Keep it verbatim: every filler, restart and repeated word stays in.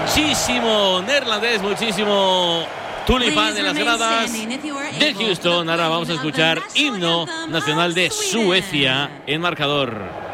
muchísimo neerlandés, muchísimo tulipán en las gradas de Houston. Ahora vamos a escuchar himno nacional de Suecia en marcador.